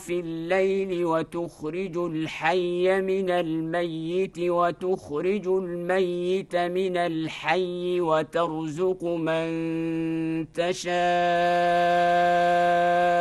في الليل وتخرج الحي من الميت وتخرج الميت من الحي وترزق من تشاء